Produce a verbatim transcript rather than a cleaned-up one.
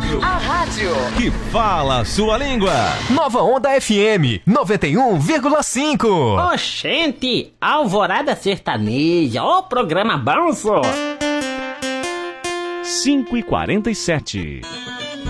rádio. A rádio Que fala a sua língua. Nova Onda F M noventa e um vírgula cinco. Oxente, Alvorada Sertaneja, ó programa bom, só. cinco e quarenta e sete.